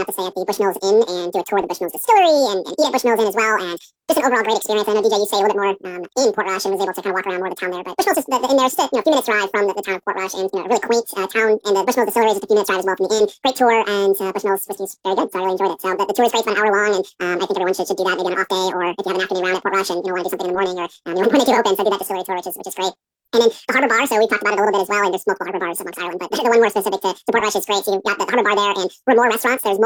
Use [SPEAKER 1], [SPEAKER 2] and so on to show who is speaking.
[SPEAKER 1] enough to stay at the Bushmills Inn and do a tour of the Bushmills Distillery and eat at Bushmills Inn as well. And just an overall great experience. I know DJ, you stayed a little bit more in Portrush and was able to kind of walk around more of the town there. But Bushmills is the inn there, just a few minutes drive from the town of Portrush, and a really quaint town. And the Bushmills Distillery is just a few minutes drive as well from the inn. Great tour, and Bushmills whiskey is very good, so I really enjoyed it. So the tour is great, it's about an hour long, and I think everyone should do that maybe on an off day, or if you have an afternoon round at Portrush and want to do something in the morning, or you want to keep open, so do that distillery tour, which is great. And then the Harbour Bar, so we talked about it a little bit as well, and there's multiple Harbour Bars amongst Ireland, but the one more specific to Portrush is great. So you've got the Harbour Bar there, and we're more restaurants. There's more